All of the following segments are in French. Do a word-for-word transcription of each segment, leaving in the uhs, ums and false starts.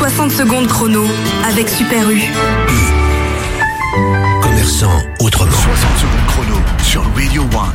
soixante secondes chrono avec Super U. Commerçant autrement. soixante secondes chrono sur Radio One.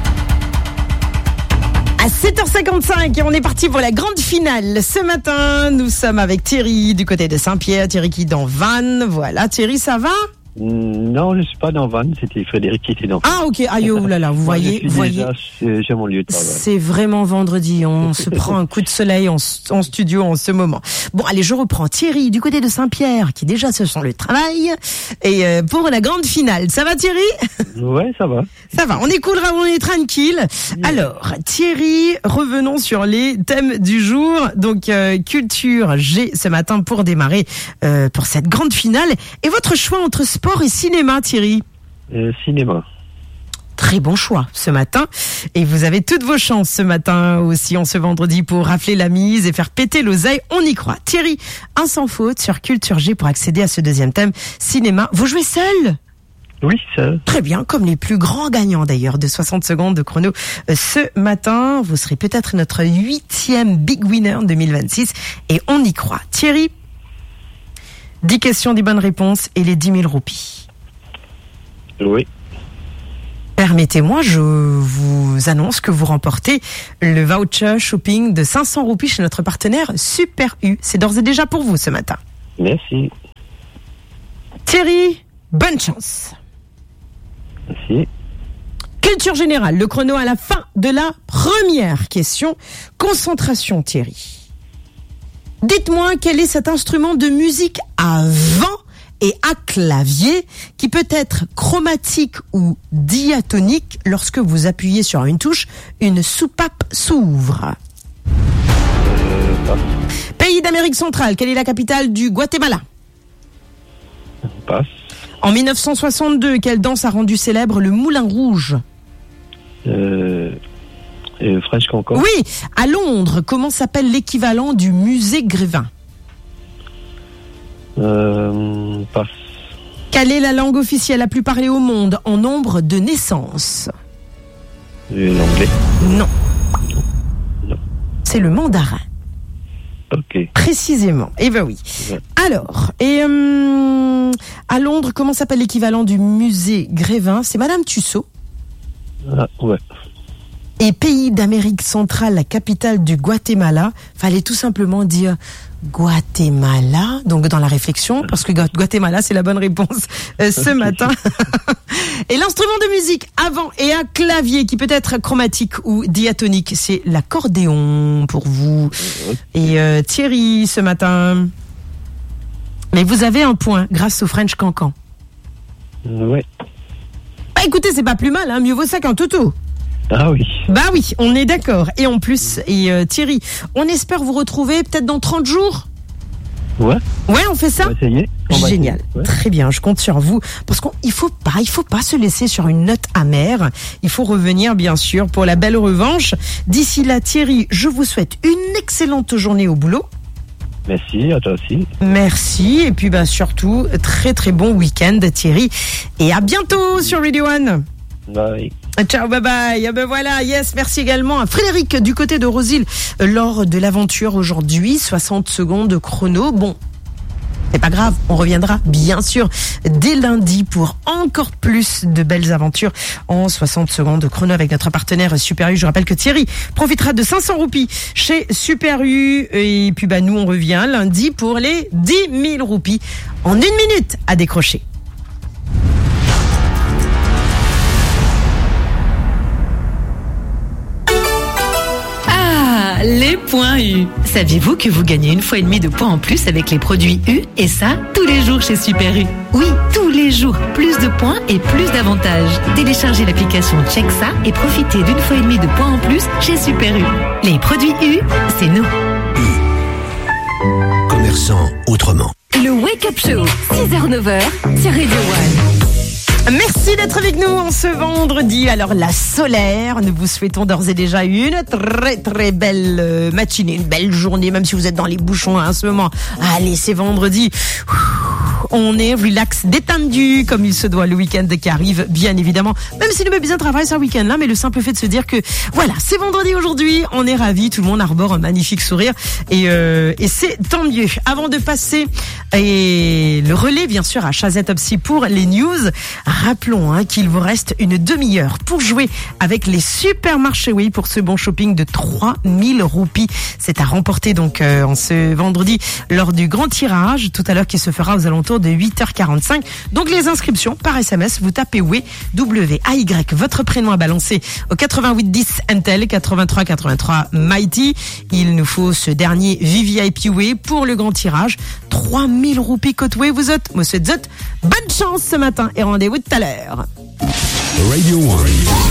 À sept heures cinquante-cinq, et on est parti pour la grande finale. Ce matin, nous sommes avec Thierry du côté de Saint-Pierre. Thierry qui est dans Vannes. Voilà, Thierry, ça va ? Non, je ne suis pas dans Vannes, c'était Frédéric qui était dans Vannes. Ah ok, aïe oh là là, vous Moi, voyez, je suis vous voyez. déjà chez, chez mon lieu de travail. C'est vraiment vendredi, on se prend un coup de soleil en, en studio en ce moment. Bon, allez, je reprends. Thierry du côté de Saint-Pierre, qui déjà se sent le travail, et euh, pour la grande finale. Ça va Thierry ? Ouais, ça va. Ça va, on est cool, on est tranquille. Alors, Thierry, revenons sur les thèmes du jour. Donc, euh, culture G ce matin pour démarrer euh, pour cette grande finale. Et votre choix entre sport et cinéma, Thierry ? Euh, cinéma. Très bon choix ce matin. Et vous avez toutes vos chances ce matin aussi, en ce vendredi, pour rafler la mise et faire péter l'oseille. On y croit. Thierry, un sans faute sur Culture G pour accéder à ce deuxième thème, cinéma. Vous jouez seul ? Oui, ça. Très bien, comme les plus grands gagnants d'ailleurs de soixante secondes de chrono. Euh, ce matin, vous serez peut-être notre huitième Big Winner deux mille vingt-six et on y croit. Thierry, dix questions, dix bonnes réponses et les dix mille roupies. Oui. Permettez-moi, je vous annonce que vous remportez le voucher shopping de cinq cents roupies chez notre partenaire Super U. C'est d'ores et déjà pour vous ce matin. Merci. Thierry, bonne chance. Merci. Culture générale, le chrono à la fin de la première question. Concentration, Thierry. Dites-moi quel est cet instrument de musique à vent et à clavier qui peut être chromatique ou diatonique. Lorsque vous appuyez sur une touche, une soupape s'ouvre. Euh, passe. Pays d'Amérique centrale, quelle est la capitale du Guatemala ? Passe. En mille neuf cent soixante-deux, quelle danse a rendu célèbre le Moulin Rouge ? Euh, euh, French Cancan. Oui, à Londres, comment s'appelle l'équivalent du musée Grévin ? Euh, passe. Quelle est la langue officielle la plus parlée au monde en nombre de naissances ? Euh, L'anglais. Non. Non. C'est le mandarin. Ok. Précisément. Eh ben oui. Ouais. Alors, et hum, à Londres, comment s'appelle l'équivalent du musée Grévin ? C'est Madame Tussaud. Ah, ouais. Et pays d'Amérique centrale, la capitale du Guatemala, fallait tout simplement dire Guatemala, donc dans la réflexion, parce que Guatemala, c'est la bonne réponse euh, ce matin. Et l'instrument de musique avant et à clavier, qui peut être chromatique ou diatonique, c'est l'accordéon pour vous. Et euh, Thierry, ce matin, mais vous avez un point grâce au French Cancan. Ouais. Bah écoutez, c'est pas plus mal, hein, mieux vaut ça qu'un toto. Ah oui. Bah oui, on est d'accord. Et en plus, et euh, Thierry, on espère vous retrouver peut-être dans trente jours. Ouais. Ouais, on fait ça. On va essayer. On va Génial. essayer. Ouais. Très bien, je compte sur vous. Parce qu'il faut pas, il faut pas se laisser sur une note amère. Il faut revenir, bien sûr, pour la belle revanche. D'ici là, Thierry, je vous souhaite une excellente journée au boulot. Merci, à toi aussi. Merci. Et puis, bah, surtout, très très bon week-end, Thierry. Et à bientôt sur Radio One. Bye. Ciao, bye bye. Ah ben voilà, yes, merci également à Frédéric du côté de Rosil euh, lors de l'aventure aujourd'hui. soixante secondes de chrono. Bon, c'est pas grave, on reviendra bien sûr dès lundi pour encore plus de belles aventures en soixante secondes de chrono avec notre partenaire Super U. Je rappelle que Thierry profitera de cinq cents roupies chez Super U. Et puis bah nous, on revient lundi pour les dix mille roupies en une minute à décrocher. Les points U. Saviez-vous que vous gagnez une fois et demie de points en plus avec les produits U ? Et ça, tous les jours chez Super U. Oui, tous les jours. Plus de points et plus d'avantages. Téléchargez l'application Check ça et profitez d'une fois et demie de points en plus chez Super U. Les produits U, c'est nous. U. Commerçant autrement. Le Wake Up Show, six heures neuf heures sur Radio One. Merci d'être avec nous en ce vendredi. Alors la solaire, nous vous souhaitons d'ores et déjà une très très belle matinée, une belle journée, même si vous êtes dans les bouchons à ce moment. Allez, c'est vendredi. on est relax, détendu, comme il se doit, le week-end qui arrive, bien évidemment. Même si le bébé bien travaille ce week-end-là, mais le simple fait de se dire que, voilà, c'est vendredi aujourd'hui, on est ravis, tout le monde arbore un magnifique sourire, et, euh, et c'est tant mieux. Avant de passer et le relais, bien sûr, à Shazet Opsi pour les news, rappelons hein, qu'il vous reste une demi-heure pour jouer avec les supermarchés, oui, pour ce bon shopping de trois mille roupies. C'est à remporter donc euh, en ce vendredi lors du grand tirage, tout à l'heure qui se fera aux alentours de huit heures quarante-cinq. Donc les inscriptions par S M S, vous tapez W, W A Y, votre prénom à balancer au quatre-vingt-huit dix Intel, quatre-vingt-trois quatre-vingt-trois Mighty. Il nous faut ce dernier V V I P Way pour le grand tirage. trois mille roupies côte-way, vous êtes, monsieur Zot. Bonne chance ce matin et rendez-vous tout à l'heure. Radio One.